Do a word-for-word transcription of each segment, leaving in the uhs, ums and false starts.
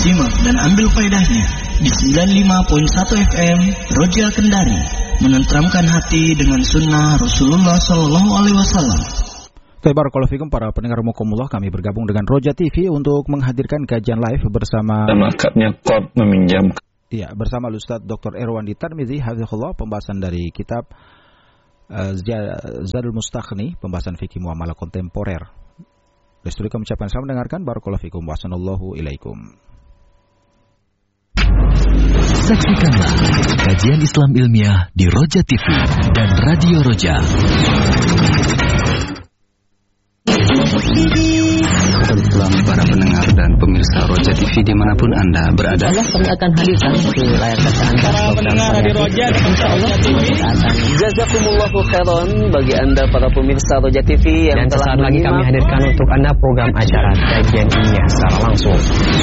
Simak dan ambil faedahnya di sembilan puluh lima koma satu F M Roja Kendari, menenteramkan hati dengan sunnah Rasulullah Sallallahu Alaihi Wasallam. Barakallahu fikum para pendengar mukomullah, kami bergabung dengan Roja T V untuk menghadirkan kajian live bersama makanya kod meminjam. Iya, bersama Ustaz Doktor Irwandi Tarmizi hafizahullah, pembahasan dari kitab uh, Zadul Mustaqni, pembahasan fikih muamalah kontemporer. Restu kami ucapkan selamat mendengarkan. Barakallahu fikum wa sanallahu ilaikum. Saksikanlah kajian Islam ilmiah di Roja T V dan Radio Roja. Selamat para pendengar dan pemirsa Roja T V dimanapun Anda berada. Allah kami akan hadirkan di layar kaca Anda para pendengar di Roja T V. Jazakumullahu khairan bagi Anda para pemirsa Roja T V yang dan telah sesaat lagi kami hadirkan untuk Anda program acara kajian ilmiah secara langsung.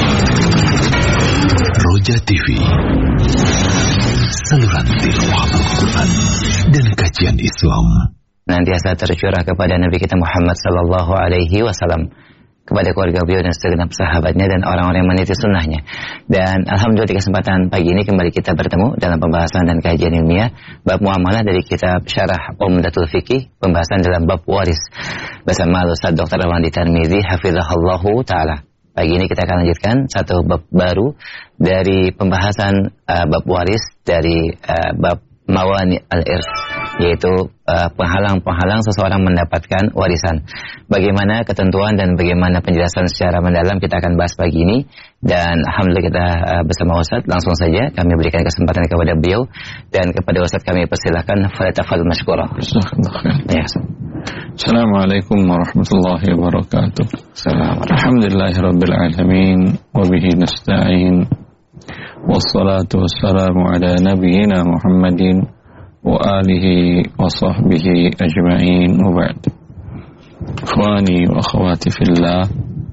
Roja T V, saluran tilawah Al-Quran dan kajian Islam. Nantiasa tercurah kepada Nabi kita Muhammad Sallallahu Alaihi Wasallam, kepada keluarga beliau dan segenap sahabatnya dan orang-orang yang meniti sunnahnya. Dan alhamdulillah di kesempatan pagi ini kembali kita bertemu dalam pembahasan dan kajian ilmiah bab muamalah dari kitab Syarah Umdatul Fiqih, pembahasan dalam bab waris bersama Ustaz Doktor Irwandi Tarmizi hafizahullahu taala. Pagi ini kita akan lanjutkan satu bab baru dari pembahasan uh, bab waris dari uh, bab mawani al-irs, yaitu uh, penghalang-penghalang seseorang mendapatkan warisan. Bagaimana ketentuan dan bagaimana penjelasan secara mendalam kita akan bahas pagi ini. Dan alhamdulillah kita uh, bersama Ustaz, langsung saja kami berikan kesempatan kepada beliau, dan kepada Ustaz kami persilakan falyatafadhal mashkura. Ya. Assalamualaikum warahmatullahi wabarakatuh. Alhamdulillahirabbil alamin wa bihi nasta'in. Wassalatu wassalamu ala nabiyyina Muhammadin wa alihi wa sahbihi ajma'in wa ba'd. Ikhwani wa akhwati fillah,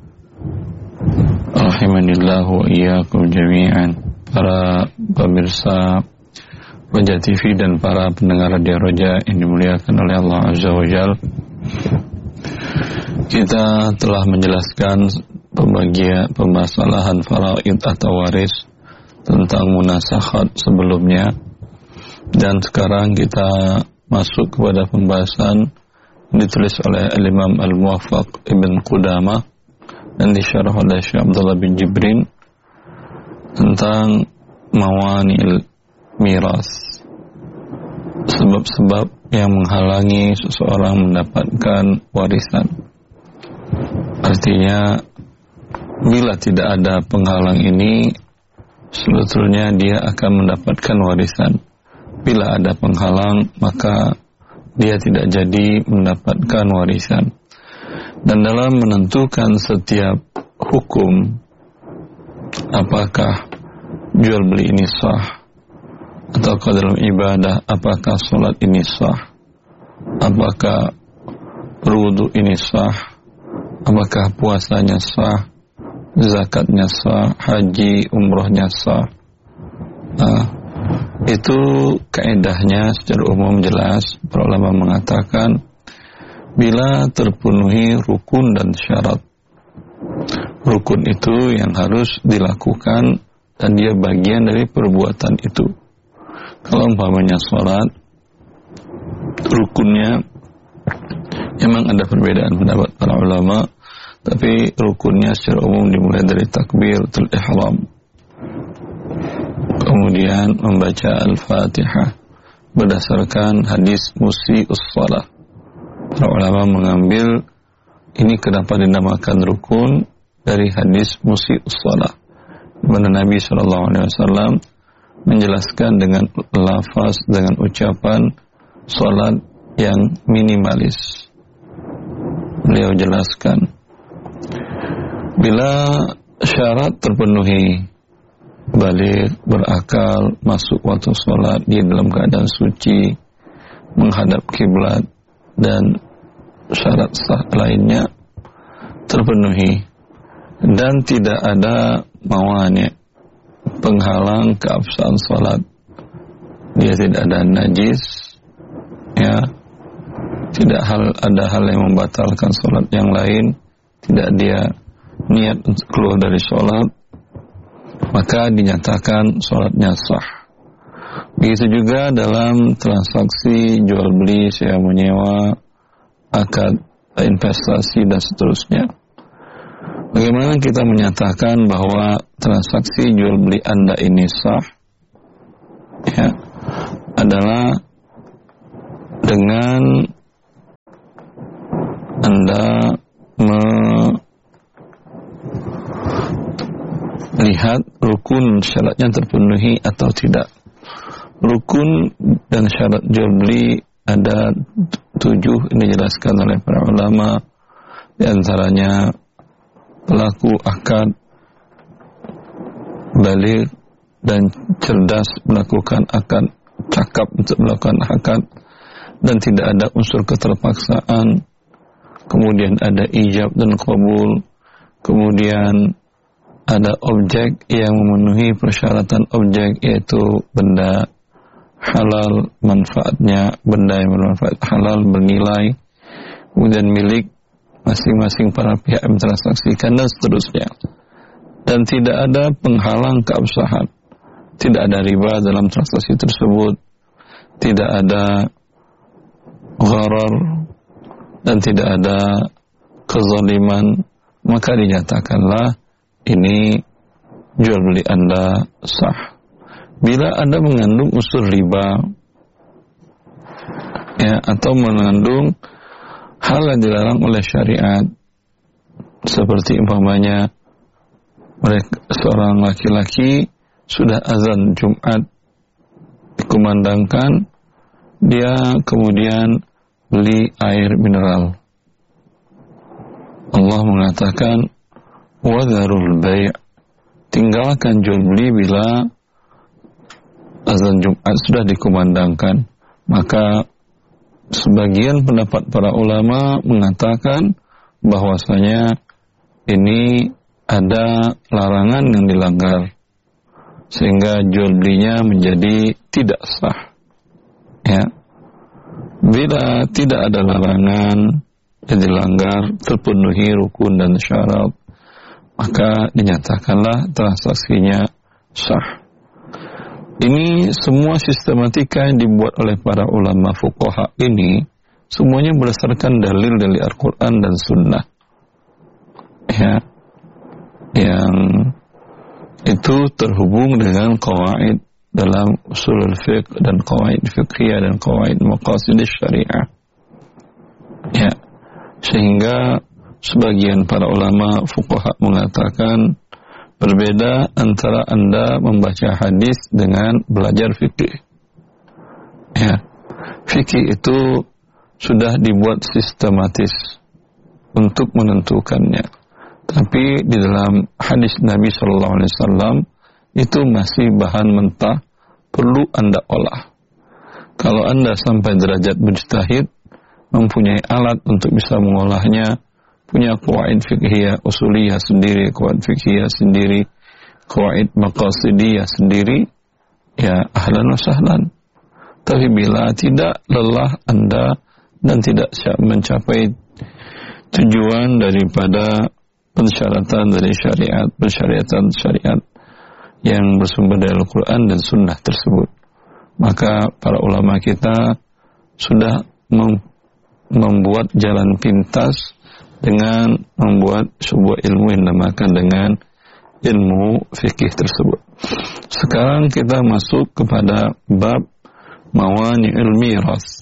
rahimanillahu wa iyyakum jami'an. Para pemirsa Roja T V dan para pendengar Radio Roja yang dimuliakan oleh Allah Azza wa Jalla, kita telah menjelaskan pembagian permasalahan faraid atau waris tentang munasakhat sebelumnya, dan sekarang kita masuk kepada pembahasan yang ditulis oleh Imam Al-Muwaffaq Ibn Qudamah dan disyarah oleh Syekh Abdullah bin Jibrin tentang mawani'il miras, sebab-sebab yang menghalangi seseorang mendapatkan warisan. Artinya, bila tidak ada penghalang ini, sebetulnya dia akan mendapatkan warisan. Bila ada penghalang, maka dia tidak jadi mendapatkan warisan. Dan dalam menentukan setiap hukum, apakah jual beli ini sah, ataukah dalam ibadah, apakah sholat ini sah, apakah wudu ini sah, apakah puasanya sah, zakatnya sah, haji, umrohnya sah. Nah, itu kaedahnya secara umum jelas. Para ulama mengatakan bila terpenuhi rukun dan syarat. Rukun itu yang harus dilakukan dan dia bagian dari perbuatan itu. Kalau umpamanya sholat, rukunnya memang ada perbedaan pendapat para ulama, tapi rukunnya secara umum dimulai dari takbiratul ihram, kemudian membaca al-fatihah berdasarkan hadis musi'us shalah. Para ulama mengambil ini kenapa dinamakan rukun dari hadis musi'us shalah, di mana Nabi shallallahu alaihi wasallam menjelaskan dengan lafaz, dengan ucapan salat yang minimalis. Beliau jelaskan bila syarat terpenuhi, balik, berakal, masuk waktu salat, dia dalam keadaan suci, menghadap kiblat, dan syarat sah lainnya terpenuhi, dan tidak ada mawani, penghalang keabsahan salat, dia tidak ada najis, ya, tidak hal ada hal yang membatalkan salat yang lain, tidak dia niat untuk keluar dari salat, maka dinyatakan sholatnya sah. Begitu juga dalam transaksi jual beli, sewa menyewa, akad investasi dan seterusnya. Bagaimana kita menyatakan bahwa transaksi jual beli Anda ini sah? Ya, adalah dengan Anda melihat rukun syaratnya terpenuhi atau tidak. Rukun dan syarat jual beli ada tujuh, ini dijelaskan oleh para ulama. Di antaranya pelaku akad balik dan cerdas melakukan akad, cakap untuk melakukan akad, dan tidak ada unsur keterpaksaan. Kemudian ada ijab dan qabul. Kemudian ada objek yang memenuhi persyaratan objek, yaitu benda halal, manfaatnya benda yang bermanfaat halal, bernilai, kemudian milik masing-masing para pihak yang mentransaksikan dan seterusnya. Dan tidak ada penghalang keabsahan, tidak ada riba dalam transaksi tersebut, tidak ada gharar, dan tidak ada kezaliman, maka dinyatakanlah ini jual beli Anda sah. Bila Anda mengandung unsur riba, ya, atau mengandung hal yang dilarang oleh syariat, seperti umpamanya mereka, seorang laki-laki sudah azan Jumat dikumandangkan, dia kemudian beli air mineral. Allah mengatakan wadharul bai', tinggalkan jual beli bila azan Jumat sudah dikumandangkan. Maka sebagian pendapat para ulama mengatakan bahwasanya ini ada larangan yang dilanggar, sehingga jual belinya menjadi tidak sah. Ya, bila tidak ada larangan yang dilanggar, terpenuhi rukun dan syarat, maka dinyatakanlah transaksinya sah. Ini semua sistematika yang dibuat oleh para ulama fuqaha ini semuanya berdasarkan dalil dari Al-Quran dan Sunnah, ya, yang itu terhubung dengan qawaid dalam usul fiqh dan qawaid fiqhiyah dan qawaid maqasid syariah, ya, sehingga sebagian para ulama fuqaha mengatakan berbeda antara Anda membaca hadis dengan belajar fikih. Ya, fikih itu sudah dibuat sistematis untuk menentukannya. Tapi di dalam hadis Nabi Shallallahu Alaihi Wasallam itu masih bahan mentah, perlu Anda olah. Kalau Anda sampai derajat mujtahid, mempunyai alat untuk bisa mengolahnya, punya qawaid fiqhiyah usuliyah sendiri, qawaid fiqhiyah sendiri, qawaid maqasidiyah sendiri, ya ahlan wa sahlan. Tapi bila tidak lelah Anda dan tidak mencapai tujuan daripada pensyaratan dari syariat, pensyariatan syariat yang bersumber dari Al-Quran dan Sunnah tersebut, maka para ulama kita sudah mem- membuat jalan pintas dengan membuat sebuah ilmu yang dinamakan dengan ilmu fikih tersebut. Sekarang kita masuk kepada bab mawani'ul miras.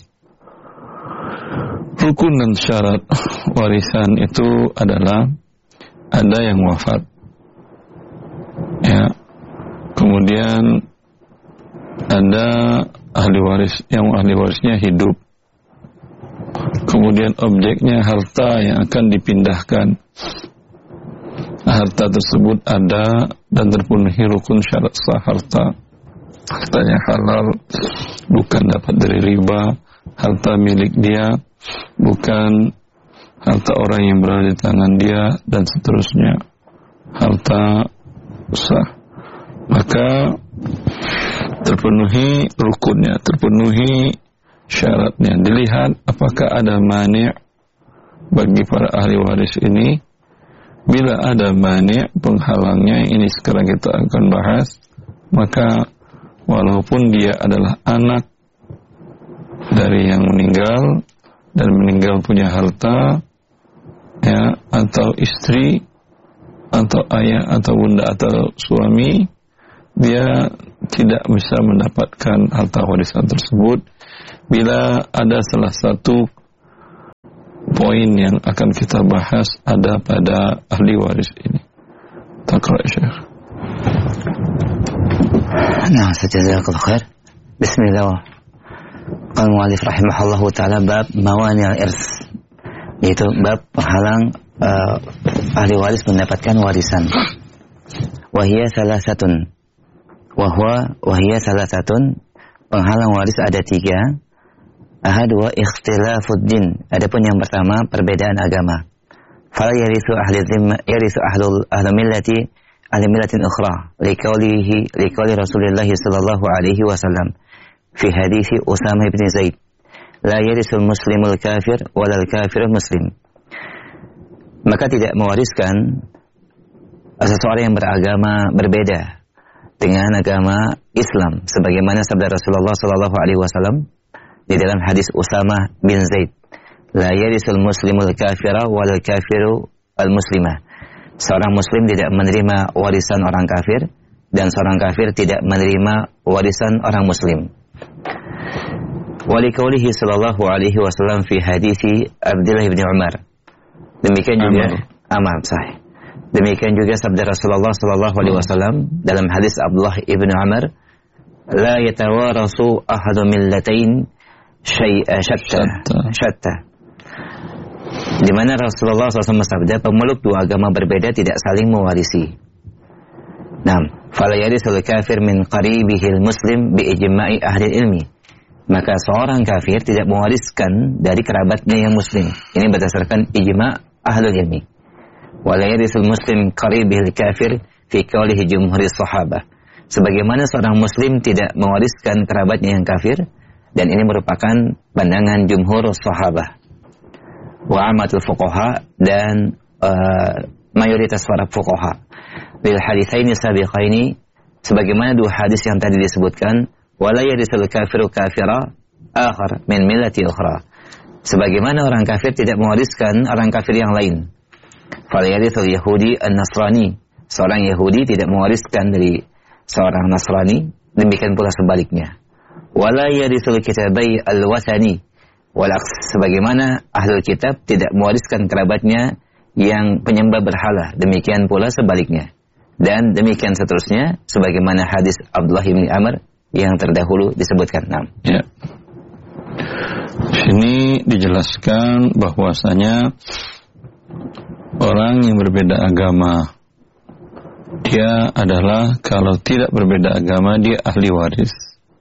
Rukun dan syarat warisan itu adalah ada yang wafat, ya, kemudian ada ahli waris yang ahli warisnya hidup, kemudian objeknya harta yang akan dipindahkan. Harta tersebut ada dan terpenuhi rukun syarat sah harta. Hartanya halal, bukan dapat dari riba, harta milik dia, bukan harta orang yang berada di tangan dia, dan seterusnya. Harta sah. Maka terpenuhi rukunnya, terpenuhi syaratnya. Dilihat apakah ada mani' bagi para ahli waris ini bila ada mani' penghalangnya, ini sekarang kita akan bahas, maka walaupun dia adalah anak dari yang meninggal dan meninggal punya harta, ya, atau istri atau ayah atau bunda atau suami, dia tidak bisa mendapatkan harta warisan tersebut bila ada salah satu poin yang akan kita bahas ada pada ahli waris ini. Taqra Syekh. Nah, jazakallahu khair. Bismillah. Qala mu'allif rahimahullahu taala bab mawani' al-irs. Yaitu bab penghalang uh, ahli waris mendapatkan warisan. Wa hiya salasatun. Wa huwa wa hiya salasatun. Penghalang waris ada tiga. Ahad wa ikhtilafud din. Adapun yang pertama perbedaan agama. Fala yarisu ahli dhimma yarisu ahlul ahli millati ahli millatin ukhra liqaulihi liqauli Rasulullah sallallahu alaihi wasallam fi hadis Usamah bin Zaid la yarisul muslimul kafir walal kafirul muslim. Maka tidak mewariskan seseorang yang beragama berbeda dengan agama Islam sebagaimana sabda Rasulullah sallallahu alaihi wasallam di dalam hadis Usamah bin Zaid, la yarisul muslimul kafira wal kafiru al muslimah. Seorang muslim tidak menerima warisan orang kafir dan seorang kafir tidak menerima warisan orang muslim. Wa liqaulihi sallallahu alaihi wasallam fi hadisi Abdullah bin Umar. Demikian juga Amr sahih. Demikian juga sabda Rasulullah sallallahu alaihi wasallam dalam hadis Abdullah bin Umar, la yatawarasu ahadu millatain syai'a syatta syatta. Di mana Rasulullah shallallahu alaihi wasallam bersabda, pemeluk dua agama berbeda tidak saling mewarisi. Naam, fala yarisul kafir min qaribihil muslim bi ijma'i ahli ilmi. Maka seorang kafir tidak mewariskan dari kerabatnya yang muslim. Ini berdasarkan ijma' ahli ilmi. Wala yarisul muslim qaribihil kafir fi qaulihi jumhuris sahabah. Sebagaimana seorang muslim tidak mewariskan kerabatnya yang kafir, dan ini merupakan pandangan jumhur sahabah wa amatul fuqaha dan uh, mayoritas para fuqaha bil haditsaini sabiqaini, sebagaimana dua hadis yang tadi disebutkan, wala yarisul kafiru kafira akhar min millati ukhra. Sebagaimana orang kafir tidak mewariskan orang kafir yang lain. Fala yarisul yahudi an-nasrani. Seorang Yahudi tidak mewariskan dari seorang Nasrani, demikian pula sebaliknya. Wala yarisul kitabai al-wathani wal aqs, sebagaimana ahlul kitab tidak mewariskan kerabatnya yang penyembah berhala, demikian pula sebaliknya, dan demikian seterusnya sebagaimana hadis Abdullah bin Amr yang terdahulu disebutkan. Nah, ya. Sini dijelaskan bahwasanya orang yang berbeda agama, dia adalah kalau tidak berbeda agama dia ahli waris.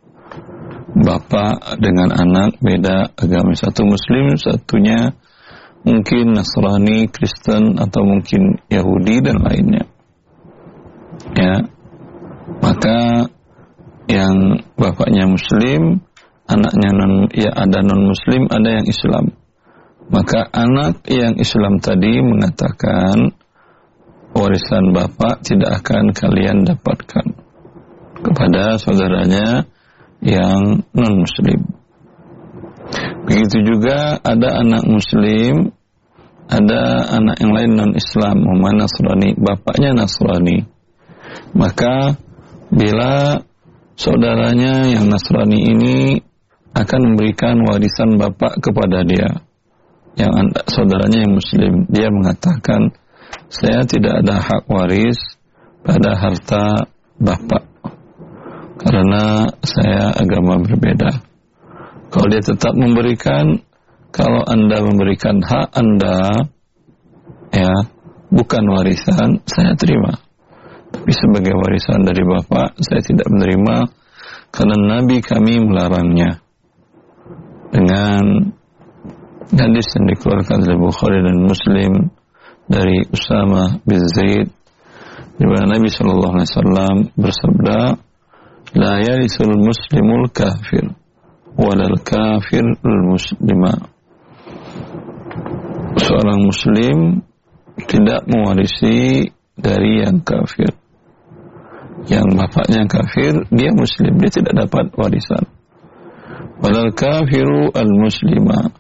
Bapak dengan anak beda agama, satu muslim, satunya mungkin Nasrani, Kristen, atau mungkin Yahudi dan lainnya. Ya, maka yang bapaknya muslim, anaknya non, ya ada non muslim, ada yang Islam. Maka anak yang Islam tadi mengatakan warisan bapak tidak akan kalian dapatkan kepada saudaranya yang non-muslim. Begitu juga ada anak muslim, ada anak yang lain non-Islam, umpama Nasrani, bapaknya Nasrani. Maka bila saudaranya yang Nasrani ini akan memberikan warisan bapak kepada dia, yang anda, saudaranya yang muslim, dia mengatakan, saya tidak ada hak waris pada harta bapak karena saya agama berbeda. Kalau dia tetap memberikan, kalau anda memberikan hak anda, ya, bukan warisan, saya terima. Tapi sebagai warisan dari bapak, saya tidak menerima karena Nabi kami melarangnya. Dengan hadis yang dikeluarkan oleh Bukhari dan Muslim dari Usamah bin Zaid, di mana Nabi Shallallahu Alaihi Wasallam bersabda, la yarisul muslimul kafir walal kafirul muslimah. Seorang muslim tidak mewarisi dari yang kafir. Yang bapaknya kafir, dia muslim, dia tidak dapat warisan. Walal kafiru al-muslima.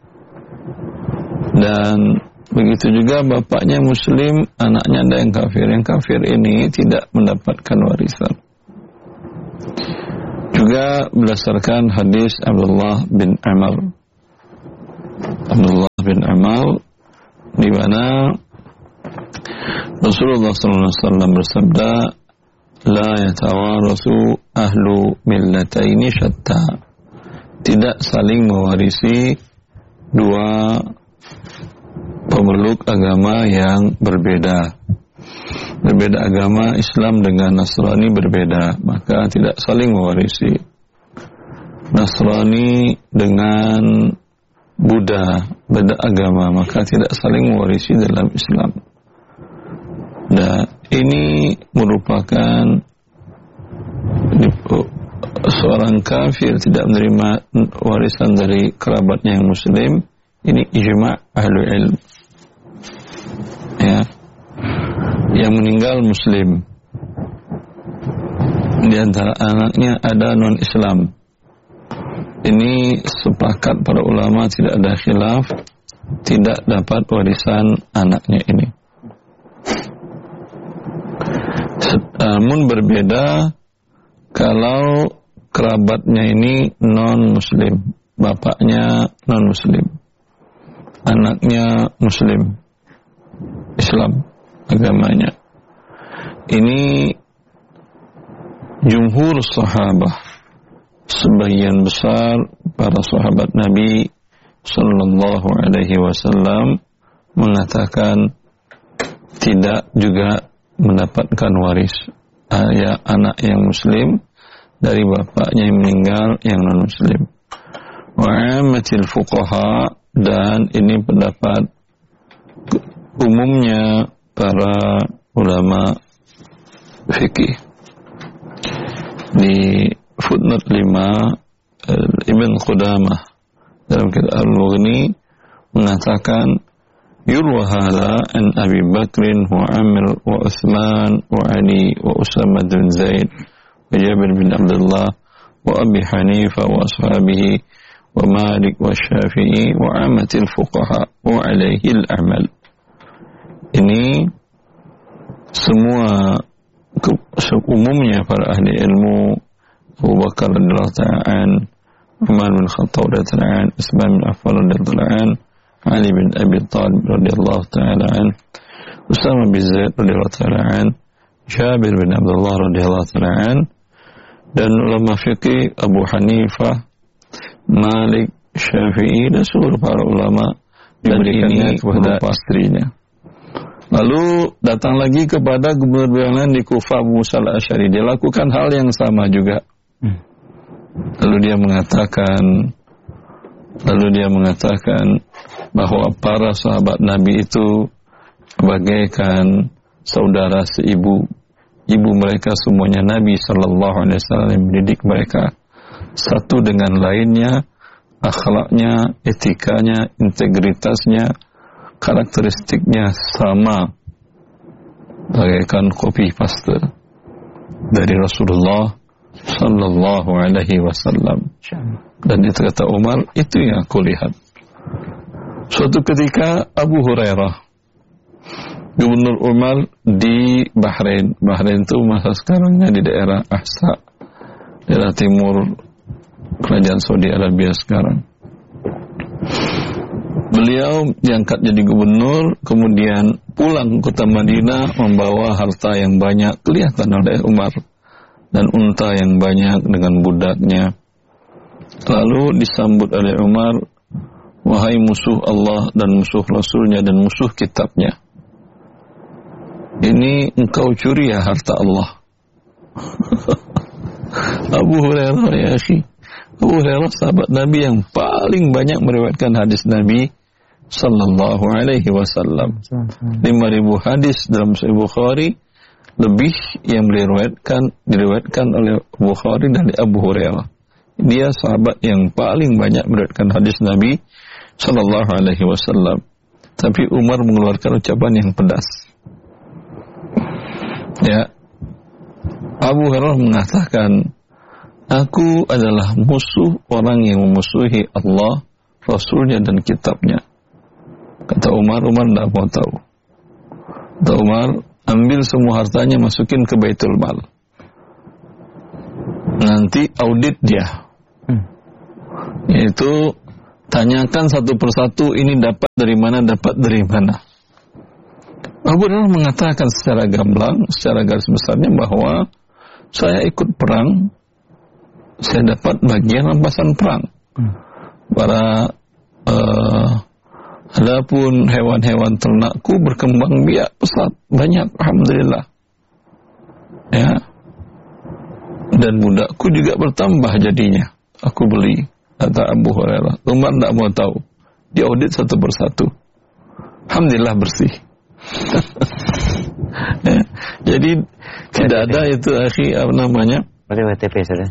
Dan begitu juga bapaknya muslim, anaknya ada yang kafir. Yang kafir ini tidak mendapatkan warisan. Juga berdasarkan hadis Abdullah bin Amr. Abdullah bin Amr, di mana Rasulullah sallallahu alaihi wasallam bersabda, la yatawarathu ahlu millataini syatta. Tidak saling mewarisi dua pemeluk agama yang berbeda. Berbeda agama, Islam dengan Nasrani berbeda, maka tidak saling mewarisi. Nasrani dengan Buddha beda agama, maka tidak saling mewarisi dalam Islam. Dan ini merupakan seorang kafir tidak menerima warisan dari kerabatnya yang muslim. Ini ijma' ahlu ilm, ya, yang meninggal muslim, di antara anaknya ada non Islam. Ini sepakat para ulama, tidak ada khilaf, tidak dapat warisan anaknya ini. Namun berbeda kalau kerabatnya ini non-muslim, bapaknya non-muslim, anaknya muslim, Islam agamanya. Ini jumhur sahabah, sebagian besar para sahabat Nabi sallallahu alaihi wasallam mengatakan tidak juga mendapatkan waris ayah anak yang muslim dari bapaknya yang meninggal yang non muslim. Wa ammatil fuqaha, dan ini pendapat umumnya para ulama fikih. Di footnote lima, Ibn Qudamah dalam kitab Al-Mughni mengatakan, yurwa hadha an Abi Bakrin wa Amr wa Uthman wa Ali wa Usama bin Zaid wa Jabir bin Abdullah wa Abi Hanifah wa ashabihi wa Malik wa Syafi'i wa amatil fuqaha wa alaihi al-amal. Ini semua umumnya para ahli ilmu, Abu Bakar radhiyallahu ta'ala an, Umar bin Khattab radhiyallahu ta'ala an, Utsman bin Affan radhiyallahu ta'ala an, Ali bin Abi Thalib radhiyallahu ta'ala an, Usama bin Zaid radhiyallahu ta'ala an, Jabir bin Abdullah radhiyallahu ta'ala an, dan ulama fikih Abu Hanifah, Malik, Syafi'i, dan seluruh para ulama diberikannya kepada pastrinya. Lalu datang lagi kepada gubernur yang lain di Kufah, Abu Musa al-Asy'ari. Dia lakukan hal yang sama juga. Lalu dia mengatakan, lalu dia mengatakan bahwa para sahabat Nabi itu bagaikan saudara seibu. Ibu mereka semuanya Nabi Sallallahu Alaihi Wasallam yang mendidik mereka satu dengan lainnya, akhlaknya, etikanya, integritasnya, karakteristiknya sama, bagaikan copy paste dari Rasulullah Sallallahu Alaihi Wasallam. Dan itu kata Umar, itu yang aku lihat. Suatu ketika Abu Hurairah, Gubernur Umar di Bahrain, Bahrain itu masa sekarangnya di daerah Ahsa, daerah timur Kerajaan Saudi Arabia sekarang. Beliau diangkat jadi gubernur, kemudian pulang ke kota Madinah membawa harta yang banyak, kelihatan oleh Umar, dan unta yang banyak dengan budaknya. Lalu disambut oleh Umar, wahai musuh Allah dan musuh Rasulnya dan musuh kitabnya, ini engkau curi ya harta Allah. Abu Hurairah, ya akhi, Abu Hurairah sahabat Nabi yang paling banyak meriwayatkan hadis Nabi Sallallahu Alaihi Wasallam. lima ribu hadis dalam Sahih Bukhari, lebih yang diriwayatkan diriwayatkan oleh Bukhari dari Abu Hurairah. Dia sahabat yang paling banyak meriwayatkan hadis Nabi Sallallahu Alaihi Wasallam. tapi Umar mengeluarkan ucapan yang pedas. Ya, Abu Hurairah mengatakan, aku adalah musuh orang yang memusuhi Allah, Rasulnya dan kitabnya. Kata Umar, Umar tidak mau tahu. Kata Umar, ambil semua hartanya, masukin ke Baitul Mal. Nanti audit dia. Hmm. Yaitu tanyakan satu persatu, ini dapat dari mana, dapat dari mana. Abu Hurairah mengatakan secara gamblang, secara garis besarnya bahwa saya ikut perang, saya dapat bagian rampasan perang. Hmm. Para uh, adapun hewan-hewan ternakku berkembang biak pesat, banyak, alhamdulillah. Ya. Dan budakku juga bertambah jadinya. Aku beli, kata Abu Hurairah. Umar tidak mau tahu. Diaudit satu persatu. Alhamdulillah bersih. Ya. Jadi tidak ada itu akhi apa namanya? W T P sudah.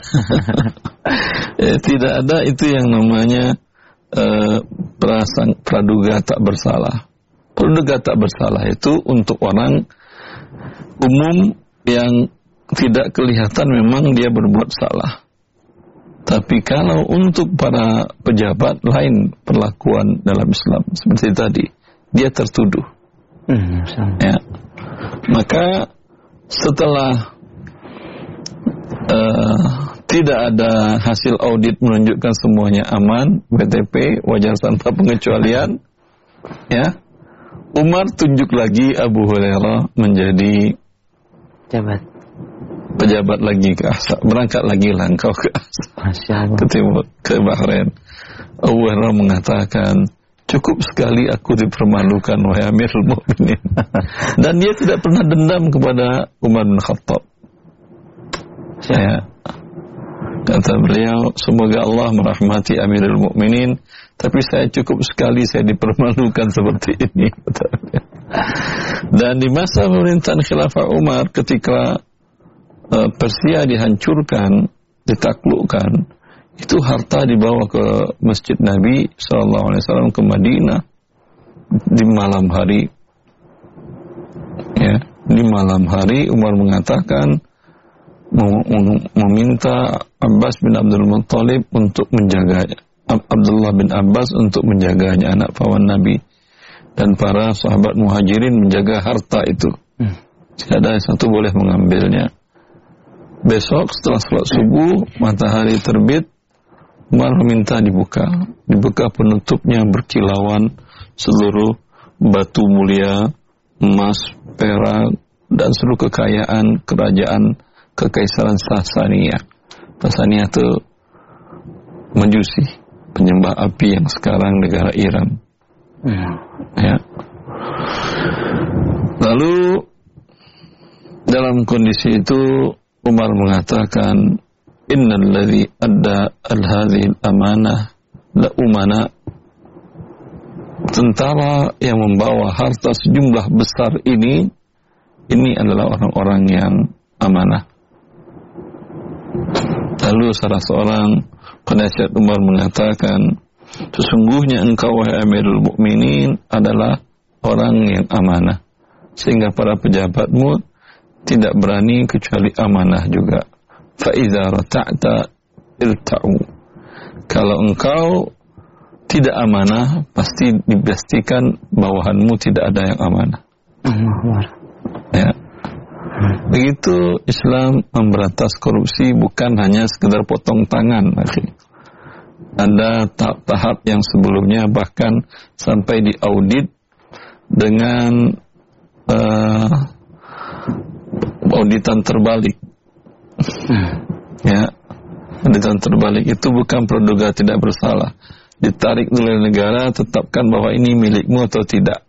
Ya, tidak ada itu yang namanya uh, prasang, praduga tak bersalah. Praduga tak bersalah itu untuk orang umum yang tidak kelihatan memang dia berbuat salah. Tapi kalau untuk para pejabat lain perlakuan dalam Islam seperti tadi, dia tertuduh. Hmm, ya. Maka setelah uh, tidak ada hasil audit menunjukkan semuanya aman, W T P wajar tanpa pengecualian, ya, Umar tunjuk lagi Abu Hurairah menjadi pejabat pejabat lagi ke Ahsa, berangkat lagi lah engkau ke Ahsa, ke timur, ke Bahrain. Abu Hurairah mengatakan, cukup sekali aku dipermalukan wahai Amirul Mukminin. Dan dia tidak pernah dendam kepada Umar bin Khattab. Saya kata beliau, semoga Allah merahmati Amirul Mukminin, tapi saya cukup sekali saya dipermalukan seperti ini. Dan di masa pemerintahan Khilafah Umar, ketika uh, Persia dihancurkan, ditaklukkan, itu harta dibawa ke Masjid Nabi Sallallahu Alaihi Wasallam ke Madinah di malam hari. Ya, di malam hari Umar mengatakan meminta Abbas bin Abdul Muttalib untuk menjaga Abdullah bin Abbas untuk menjaganya, anak paman Nabi, dan para sahabat muhajirin menjaga harta itu. Hmm. Tidak ada satu boleh mengambilnya. Besok setelah salat subuh, matahari terbit, Umar meminta dibuka, dibuka penutupnya berkilauan seluruh batu mulia, emas, perak, dan seluruh kekayaan kerajaan Kekaisaran Sasania. Sasania itu Majusi, penyembah api yang sekarang negara Iran. Hmm. Ya. Lalu dalam kondisi itu Umar mengatakan, innal ladzi adda al-hadhihi al-amanah la umana. Tentara yang membawa harta sejumlah besar ini, ini adalah orang-orang yang amanah. Lalu salah seorang penasihat Umar mengatakan, sesungguhnya engkau wahai Amirul Mukminin adalah orang yang amanah, sehingga para pejabatmu tidak berani kecuali amanah juga. Fa idza rata'ta irta'u. Kalau engkau tidak amanah, pasti dipastikan bawahanmu tidak ada yang amanah. Ya. Begitu Islam memberantas korupsi, bukan hanya sekedar potong tangan. Ada tahap-tahap yang sebelumnya bahkan sampai diaudit dengan uh, auditan terbalik. Ya, auditan terbalik itu bukan praduga tidak bersalah. Ditarik oleh negara, tetapkan bahwa ini milikmu atau tidak.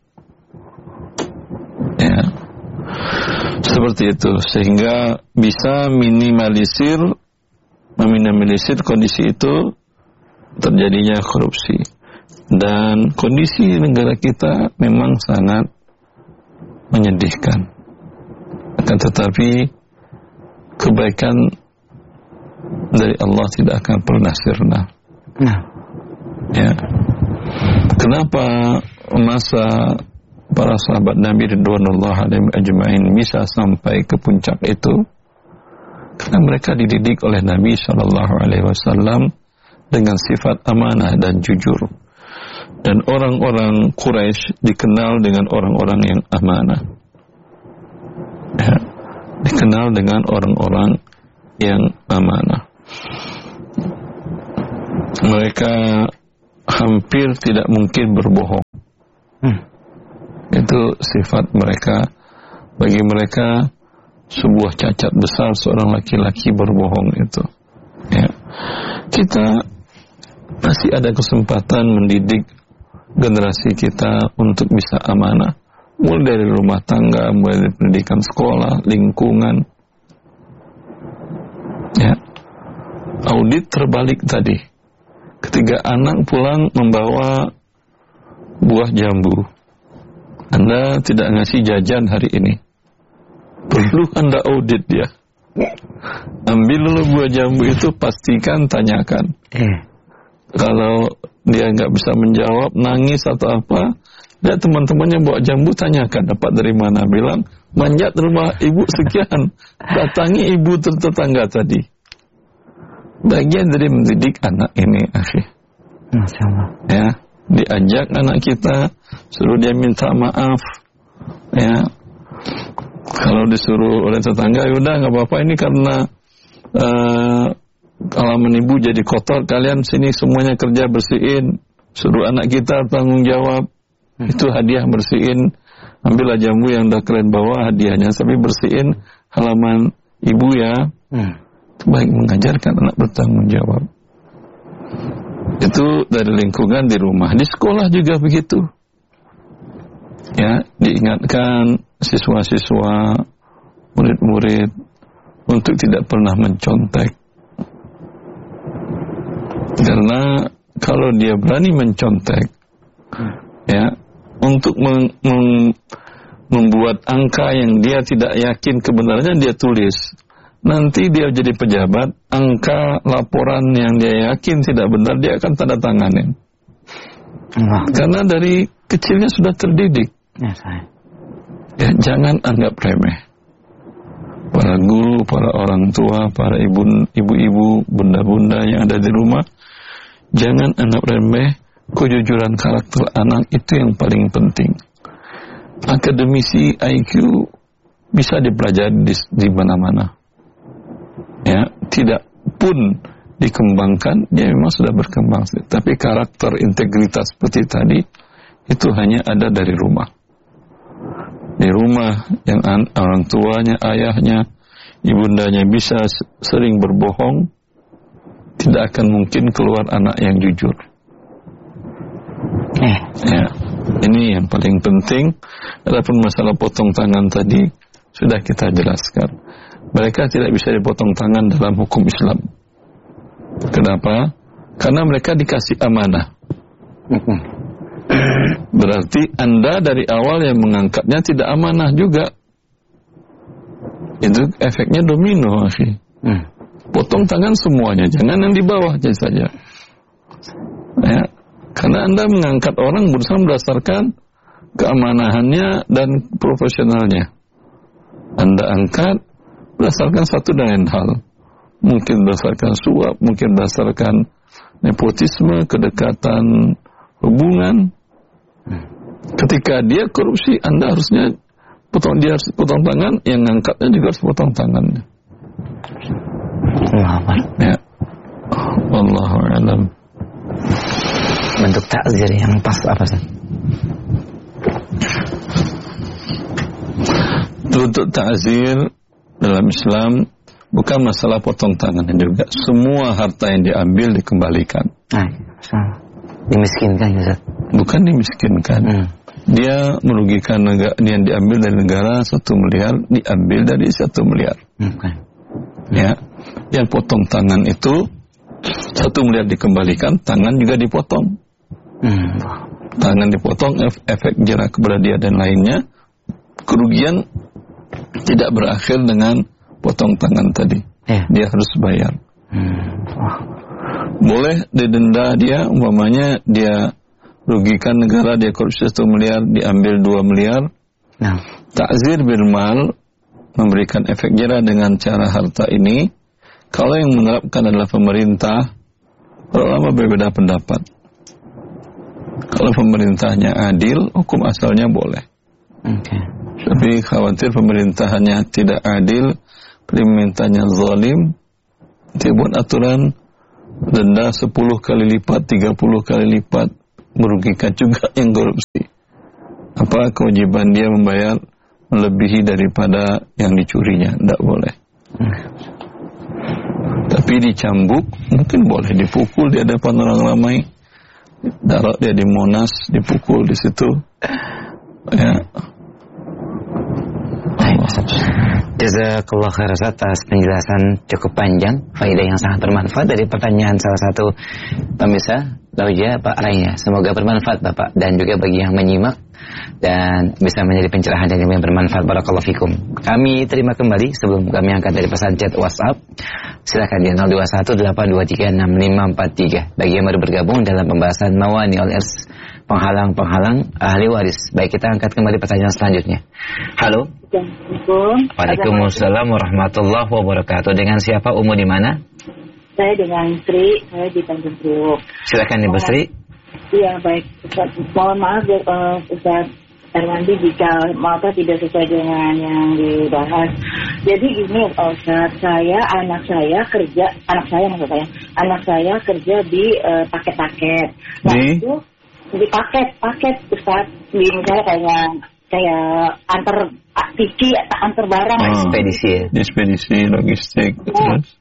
Ya, seperti itu, sehingga bisa minimalisir, meminimalisir kondisi itu terjadinya korupsi. Dan kondisi negara kita memang sangat menyedihkan. Akan tetapi kebaikan dari Allah tidak akan pernah sirna. Nah. Ya. Kenapa masa para sahabat Nabi ridwanullah alaihim ajmain bisa sampai ke puncak itu karena mereka dididik oleh Nabi sallallahu alaihi wasallam dengan sifat amanah dan jujur. Dan orang-orang Quraisy dikenal dengan orang-orang yang amanah. Ya, dikenal dengan orang-orang yang amanah. Mereka hampir tidak mungkin berbohong. Hmm. Itu sifat mereka. Bagi mereka sebuah cacat besar seorang laki-laki berbohong itu. Ya. Kita masih ada kesempatan mendidik generasi kita untuk bisa amanah. Mulai dari rumah tangga, mulai dari pendidikan sekolah, lingkungan. Ya. Audit terbalik tadi. Ketika anak pulang membawa buah jambu, Anda tidak ngasih jajan hari ini. Perlu Anda audit dia. Ambil dulu buah jambu itu, pastikan tanyakan. Kalau dia nggak bisa menjawab, nangis atau apa, lihat teman-temannya bawa jambu, tanyakan dapat dari mana. Bilang, manjat rumah ibu sekian, datangi ibu tetangga tadi. Bagian dari mendidik anak ini, akhi. Masya Allah. Ya, diajak anak kita, suruh dia minta maaf. Ya, kalau disuruh oleh tetangga, yaudah nggak apa-apa, ini karena uh, halaman ibu jadi kotor, kalian sini semuanya kerja bersihin. Suruh anak kita tanggung jawab. Hmm. Itu hadiah bersihin. Ambillah jambu yang udah kalian bawa, hadiahnya. Tapi bersihin halaman ibu ya. Hmm. Itu baik, mengajarkan anak bertanggung jawab. Itu dari lingkungan di rumah. Di sekolah juga begitu. Ya, diingatkan siswa-siswa, murid-murid untuk tidak pernah mencontek. Karena kalau dia berani mencontek, ya, untuk meng, meng, membuat angka yang dia tidak yakin kebenarannya dia tulis. Nanti dia jadi pejabat, angka laporan yang dia yakin tidak benar dia akan tanda tanganin. Nah. Karena dari kecilnya sudah terdidik. Ya, saya. Ya, jangan anggap remeh. Para guru, para orang tua, para ibu, ibu-ibu, bunda-bunda yang ada di rumah, jangan anggap remeh kejujuran karakter anak, itu yang paling penting. Akademisi I Q bisa dipelajari di, di mana-mana. Ya, tidak pun dikembangkan, dia memang sudah berkembang. Tapi karakter, integritas seperti tadi, itu hanya ada dari rumah. Di rumah yang an, orang tuanya, ayahnya, ibundanya bisa sering berbohong, tidak akan mungkin keluar anak yang jujur. Eh. Ya, ini yang paling penting. Adapun masalah potong tangan tadi sudah kita jelaskan. Mereka tidak bisa dipotong tangan dalam hukum Islam. Kenapa? Karena mereka dikasih amanah. Berarti Anda dari awal yang mengangkatnya tidak amanah juga. Itu efeknya domino, akhi. Potong tangan semuanya, jangan yang di bawah saja. Ya, karena Anda mengangkat orang berusaha berdasarkan keamanahannya dan profesionalnya. Anda angkat berdasarkan satu dan lain hal. Mungkin berdasarkan suap, mungkin berdasarkan nepotisme, kedekatan hubungan. Ketika dia korupsi, Anda harusnya potong, dia harus potong tangan, yang ngangkatnya juga harus potong tangannya. Ya. Wallahu a'lam. Bentuk takzir yang pas apa sih? Bentuk takzir dalam Islam bukan masalah potong tangan juga. Semua harta yang diambil dikembalikan. Nah, dimiskinkan ya, Ustaz? Bukan dimiskinkan. Hmm. Dia merugikan negara, yang diambil dari negara satu miliar, diambil dari satu miliar. Hmm. Ya, yang potong tangan itu satu miliar dikembalikan, tangan juga dipotong. Hmm. Tangan dipotong, efek jerak kepada dia dan lainnya. Kerugian tidak berakhir dengan potong tangan tadi. Eh. Dia harus bayar. Hmm. Boleh didenda dia, umpamanya dia rugikan negara, dia korupsi satu miliar, diambil dua miliar. Nah. Ta'zir bil mal, memberikan efek jerah dengan cara harta ini. Kalau yang menerapkan adalah pemerintah, para ulama berbeda pendapat. Kalau pemerintahnya adil, hukum asalnya boleh. Okay. Tapi khawatir pemerintahannya tidak adil, pemerintahnya zalim, dia buat aturan denda sepuluh kali lipat, tiga puluh kali lipat, merugikan juga yang korupsi. Apa kewajiban dia membayar melebihi daripada yang dicurinya? Tidak boleh. Hmm. Tapi dicambuk, mungkin boleh, dipukul di hadapan orang ramai. Taruh dia di Monas, dipukul di situ. Ya. Jazakallah khair atas penjelasan cukup panjang, faedah yang sangat bermanfaat dari pertanyaan salah satu pemirsa Roja, Pak Raya. Semoga bermanfaat Bapak dan juga bagi yang menyimak dan bisa menjadi pencerahan dan yang bermanfaat. Barakallahu fikum. Kami terima kembali sebelum kami angkat dari pesan chat WhatsApp. Silakan di nol dua satu delapan dua tiga enam lima empat tiga. Bagi yang baru bergabung dalam pembahasan Mawani al-Irs, penghalang-penghalang ahli waris. Baik, kita angkat kembali pertanyaan selanjutnya. Halo. Assalamualaikum. Waalaikumsalam warahmatullahi wabarakatuh. Dengan siapa, Umu di mana? Saya dengan Sri, saya di Tanjung Priok. Silakan Ibu Sri. Iya, baik. Ustaz, mohon maaf uh, Ustaz Erwandi jika maka tidak sesuai dengan yang dibahas. Jadi gini, Ustaz, saya anak saya kerja, anak saya maksud saya, anak saya kerja di uh, paket-paket. Nah, di? itu di paket-paket Ustaz, di misalnya kayak kayak antar tiki, antar barang. Oh, ekspedisi ya? Ekspedisi, logistik, oh. Terus?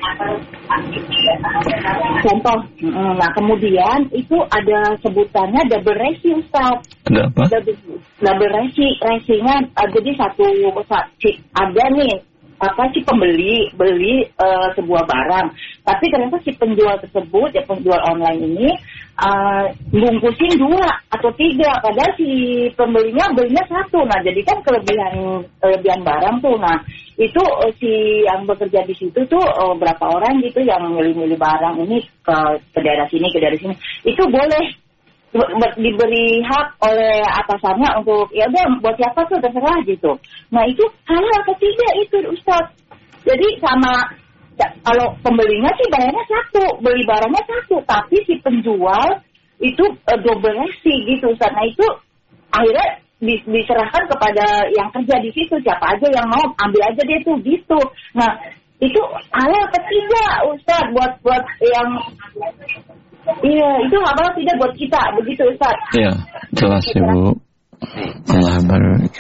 Contoh, nah kemudian itu ada sebutannya double resi Ustaz. Ada apa? Double, double resi, resinya uh, jadi satu, ada nih apa si pembeli beli uh, sebuah barang, tapi ternyata si penjual tersebut ya penjual online ini uh, bungkusin dua atau tiga, padahal si pembelinya belinya satu. Nah jadi kan kelebihan kelebihan barang tuh. Nah itu uh, si yang bekerja di situ tuh uh, berapa orang gitu yang milih-milih barang ini ke, ke daerah sini ke daerah sini, itu boleh diberi hak oleh atasannya untuk ya udah buat siapa tuh terserah gitu. Nah itu halal ketiga itu Ustaz. Jadi sama kalau pembelinya sih bayarnya satu, beli barangnya satu, tapi si penjual itu uh, double resi gitu Ustaz. Nah itu akhirnya diserahkan kepada yang kerja di situ, siapa aja yang mau ambil aja dia tuh gitu. Nah itu halal ketiga Ustaz buat buat yang iya, itu halal tidak buat kita, begitu Ustaz? Iya, jelas Ibu. Allah barik.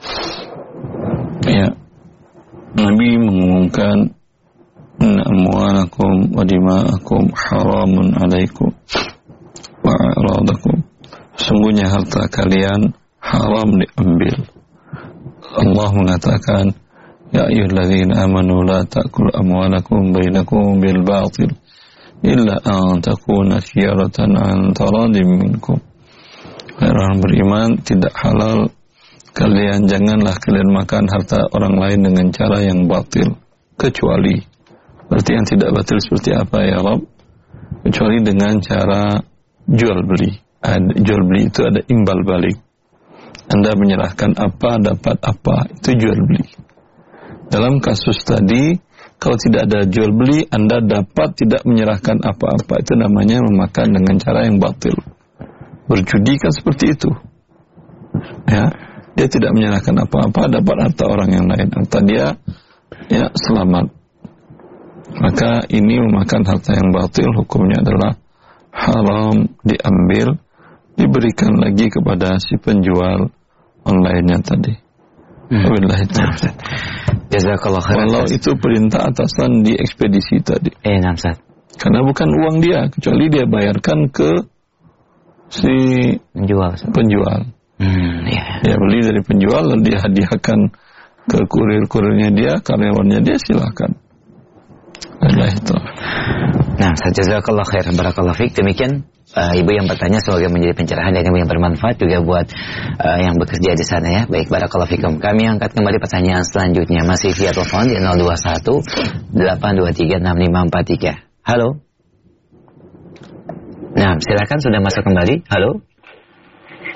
Ya, Nabi mengumumkan inna amwalakum wa dima'akum haramun alaikum wa a'radakum. Sungguhnya harta kalian haram diambil. Allah mengatakan, ya ayyuhalladzina amanu la ta'kulu amwalakum bainakum bil batil illa an takuna tiyaratan an taradim minkum. Orang beriman, tidak halal kalian, janganlah kalian makan harta orang lain dengan cara yang batil, kecuali, berarti yang tidak batil seperti apa ya Rabb? Kecuali dengan cara jual beli. Ada, jual beli itu ada imbal balik. Anda menyerahkan apa dapat apa, itu jual beli. Dalam kasus tadi, kalau tidak ada jual beli, Anda dapat tidak menyerahkan apa-apa. Itu namanya memakan dengan cara yang batil. Berjudi kan seperti itu. Ya, dia tidak menyerahkan apa-apa, dapat harta orang yang lain. Harta dia, ya selamat. Maka ini memakan harta yang batil, hukumnya adalah haram diambil, diberikan lagi kepada si penjual online-nya tadi. Wabillahi taufiq. Jazakallah khairan. Walau itu perintah atasan di ekspedisi tadi. Eh, Namsat. Karena bukan uang dia, kecuali dia bayarkan ke si penjual. Penjual. Hmm, ya. Dia beli dari penjual lalu dia hadiahkan ke kurir-kurirnya dia, karyawannya dia, silakan. Wabillahi taufiq. Nah, jazakallah khairan, barakallahu fiik. Demikian Uh, ibu yang bertanya, semoga menjadi pencerahan dan yang bermanfaat juga buat uh, yang bekerja di sana ya. Baik, barakallahu fikum. Kami angkat kembali pertanyaan selanjutnya, masih via telepon di nol dua satu delapan dua tiga enam lima empat tiga. Halo. Nah, silakan, sudah masuk kembali. Halo.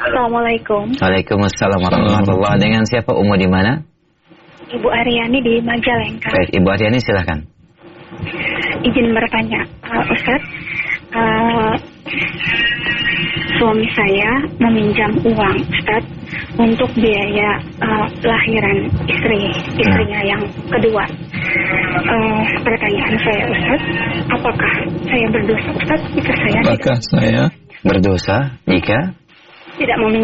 Assalamualaikum. Waalaikumsalam warahmatullahi wabarakatuh. Dengan siapa, Umu di mana? Ibu Aryani di Majalengka. Baik, Ibu Aryani silahkan. Izin bertanya, uh, Ustaz, uh, suami saya meminjam uang, Ustaz, untuk biaya uh, lahiran istri, istrinya yang kedua. Uh, pertanyaan saya, Ustaz, apakah saya berdosa, Ustaz, jika saya apakah tidak saya berdosa jika tidak meminjam